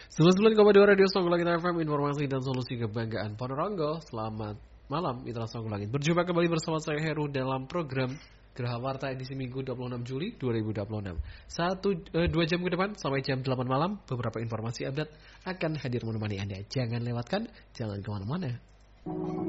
99,2 Radio Songgolangit FM, informasi dan solusi kebanggaan Ponorogo. Selamat malam, itulah Songgolangit. Berjumpa kembali bersama saya Heru dalam program Geraha Warta edisi Minggu 26 Juli 2026. 2 jam ke depan sampai jam 8 malam, beberapa informasi update akan hadir menemani Anda. Jangan lewatkan, jangan kemana-mana.